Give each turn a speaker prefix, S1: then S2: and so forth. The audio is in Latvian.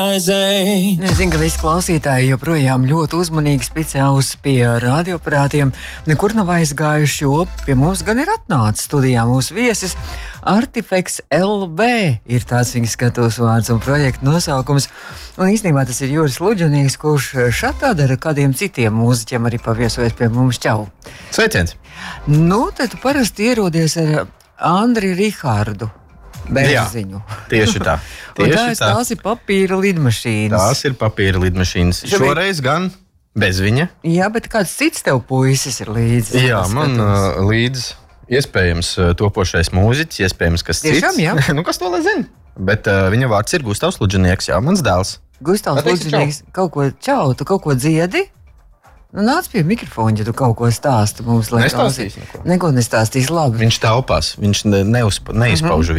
S1: Es zinu, ka visi klausītāji joprojām ļoti uzmanīgi speciāli pie radioaparātiem. Nekur nav aizgājuši, jo pie mums gan ir atnācis studijā mūsu viesis. Artifex LV ir tāds viņa skatuves vārds un projekta nosaukums. Un īstenībā tas ir Juris Luģunīgs, kurš šādā ar kādiem citiem mūziķiem arī paviesojas pie mums. Čau!
S2: Sveiciens!
S1: Nu, tad tu parasti ierodies ar Andri Rihardu. Bērziņu.
S2: Jā, tieši tā.
S1: Tās ir papīra lidmašīnas.
S2: Tās ir papīra lidmašīnas. Šoreiz gan bez viņa.
S1: Jā, bet kāds cits tev puisis ir līdzi?
S2: Jā, man līdzi iespējams topošais mūziķis, iespējams kas cits.
S1: Tiešām, jā?
S2: Nu, kas to lai zina? Bet viņa vārds ir Gustavs Luģunieks, jā, mans dēls.
S1: Gustavs Luģunieks, tu kaut ko dziedi? Nu, nāc pie mikrofona, ja tu kaut ko stāsti mums.
S2: Nestāstīs neko.
S1: Neko nestāstīs, labi.
S2: Viņš telpās, viņš neizpauž